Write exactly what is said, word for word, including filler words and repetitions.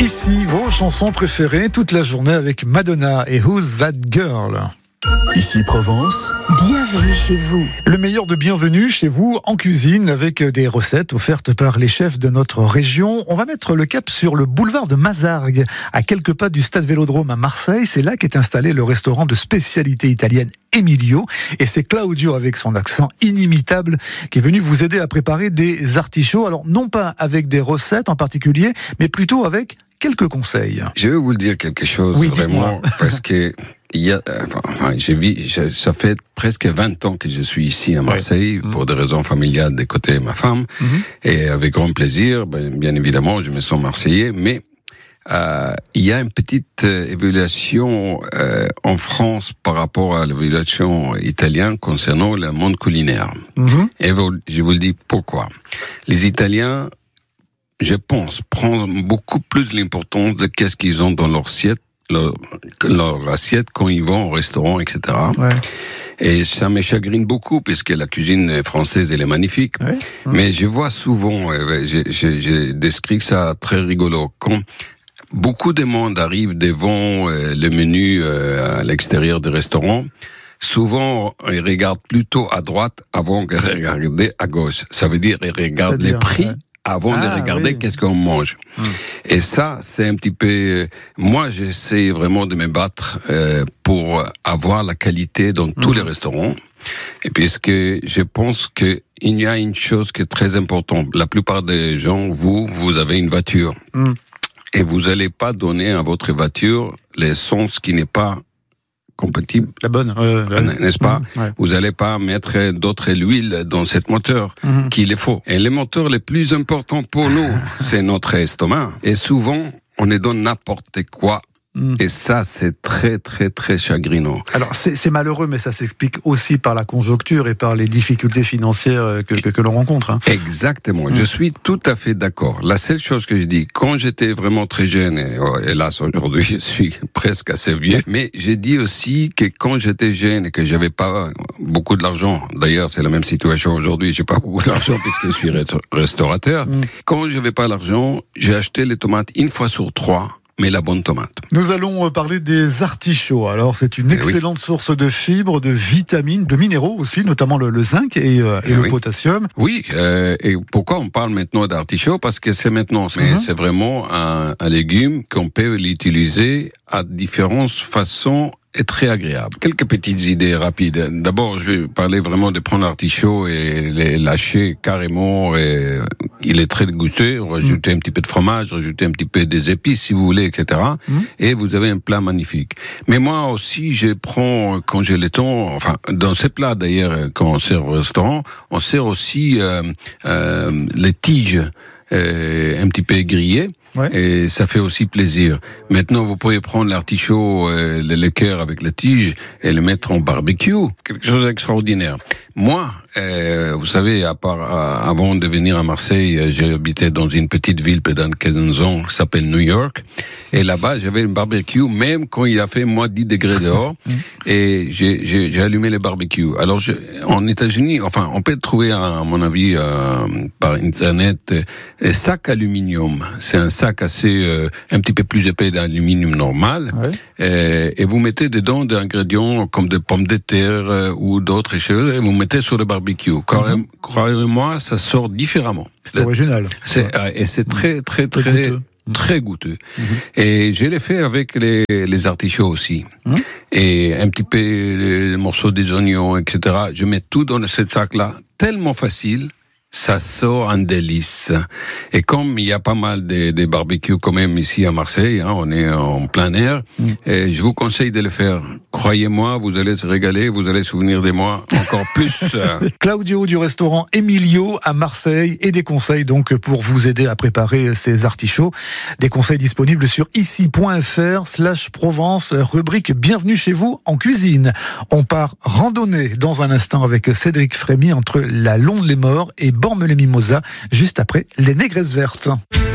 Ici, vos chansons préférées toute la journée avec Madonna et Who's That Girl? Ici Provence, bienvenue chez vous. Le meilleur de bienvenue chez vous en cuisine avec des recettes offertes par les chefs de notre région. On va mettre le cap sur le boulevard de Mazargues, à quelques pas du stade Vélodrome à Marseille. C'est là qu'est installé le restaurant de spécialité italienne Emilio. Et c'est Claudio, avec son accent inimitable, qui est venu vous aider à préparer des artichauts. Alors, non pas avec des recettes en particulier, mais plutôt avec quelques conseils. Je vais vous dire quelque chose, oui, vraiment, parce que il y a, enfin, j'ai vu, ça fait presque vingt ans que je suis ici à Marseille, ouais. pour des raisons familiales des côtés de ma femme, mm-hmm. et avec grand plaisir, ben, bien évidemment, je me sens marseillais, mais euh, il y a une petite évaluation euh, en France par rapport à l'évaluation italienne concernant le monde culinaire. Mm-hmm. Et vous, je vous le dis pourquoi. Les Italiens, je pense, prennent beaucoup plus l'importance de qu'est-ce qu'ils ont dans leur assiette, leur, leur assiette quand ils vont au restaurant, et cetera. Ouais. Et ça me chagrine beaucoup, puisque la cuisine française, elle est magnifique. Ouais. Mmh. Mais je vois souvent, j'ai, j'ai, j'ai décrit ça très rigolo, quand beaucoup de monde arrive devant euh, le menu euh, à l'extérieur du restaurant, souvent, ils regardent plutôt à droite avant de regarder à gauche. Ça veut dire, ils regardent les prix, ouais. avant ah, de regarder oui. qu'est-ce qu'on mange. Hum. Et ça, c'est un petit peu... Moi, j'essaie vraiment de me battre euh, pour avoir la qualité dans tous hum. les restaurants. Et puisque je pense qu'il y a une chose qui est très importante. La plupart des gens, vous, vous avez une voiture. Hum. Et vous n'allez pas donner à votre voiture l'essence qui n'est pas compatible. La bonne, euh, n'est-ce pas? Mmh, ouais. Vous n'allez pas mettre d'autres huiles dans cette moteur mmh. qu'il est faux. Et le moteur le plus important pour nous, c'est notre estomac. Et souvent, on nous donne n'importe quoi. Mmh. Et ça, c'est très, très, très chagrinant. Alors, c'est, c'est malheureux, mais ça s'explique aussi par la conjoncture et par les difficultés financières que, que, que l'on rencontre. Hein. Exactement. Mmh. Je suis tout à fait d'accord. La seule chose que je dis, quand j'étais vraiment très jeune, et oh, hélas, aujourd'hui, je suis presque assez vieux, mais j'ai dit aussi que quand j'étais jeune et que j'avais pas beaucoup d'argent, d'ailleurs, c'est la même situation aujourd'hui, j'ai pas beaucoup d'argent puisque je suis restaurateur, mmh. quand j'avais pas l'argent, j'ai acheté les tomates une fois sur trois, mais la bonne tomate. Nous allons parler des artichauts. Alors, c'est une excellente oui. source de fibres, de vitamines, de minéraux aussi, notamment le, le zinc et, euh, et, et le oui. potassium. Oui, euh, et pourquoi on parle maintenant d'artichaut? Parce que c'est maintenant, mais mm-hmm. c'est vraiment un, un légume qu'on peut l'utiliser à différentes façons est très agréable. Quelques petites idées rapides. D'abord, je vais parler vraiment de prendre l'artichaut et les lâcher carrément. Et il est très goûteux. Rajouter mmh. un petit peu de fromage, rajouter un petit peu des épices si vous voulez, et cetera. Mmh. Et vous avez un plat magnifique. Mais moi aussi, je prends, quand j'ai le temps, enfin, dans ces plats d'ailleurs, quand on sert au restaurant, on sert aussi euh, euh, les tiges euh, un petit peu grillées. Ouais. Et ça fait aussi plaisir. Maintenant, vous pouvez prendre l'artichaut, euh, le cœur avec la tige et le mettre en barbecue. Quelque chose d'extraordinaire. Moi, euh, vous savez, à part, à, avant de venir à Marseille, euh, j'ai habité dans une petite ville pendant quinze ans qui s'appelle New York. Et là-bas, j'avais un barbecue, même quand il a fait moins dix degrés dehors. Et j'ai, j'ai, j'ai allumé le barbecue. Alors, je, en États-Unis, enfin, on peut trouver, à mon avis, euh, par Internet, un sac aluminium. C'est un sac assez, euh, un petit peu plus épais d'aluminium normal. Ouais. Euh, et vous mettez dedans des ingrédients comme des pommes de terre euh, ou d'autres choses, et vous mettez sur le barbecue. Mm-hmm. Croyez-moi, ça sort différemment. C'est original. C'est, ouais. Et c'est très, très, très, très goûteux. Très goûteux. Mm-hmm. Et je l'ai fait avec les, les artichauts aussi. Mm-hmm. Et un petit peu les morceaux des oignons, et cetera. Je mets tout dans ce sac-là. Tellement facile. Ça sort un délice. Et comme il y a pas mal de, de barbecues quand même ici à Marseille, hein, on est en plein air, mm. et je vous conseille de le faire. Croyez-moi, vous allez se régaler, vous allez se souvenir de moi encore plus. Claudio du restaurant Emilio à Marseille, et des conseils donc pour vous aider à préparer ces artichauts. Des conseils disponibles sur ici.fr slash Provence, rubrique Bienvenue chez vous en cuisine. On part randonnée dans un instant avec Cédric Frémy entre la Londe-les-Morts et Bormes-les-Mimosas, juste après les Négresses vertes.